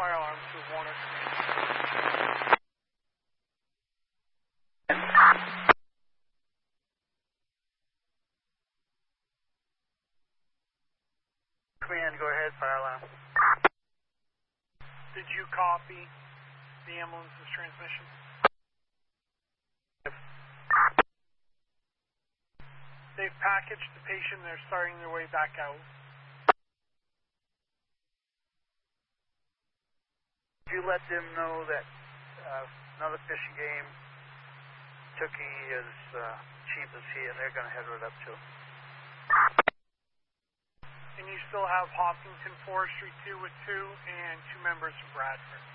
fire alarm to Warner. Command, go ahead, fire alarm. Did you copy the ambulance's transmission? They've packaged the patient. They're starting their way back out. You let them know that another fishing game, Tookie is cheap as he, and they're going to head right up to. And you still have Hopkinton Forestry 2 with 2 and 2 members from Bradford.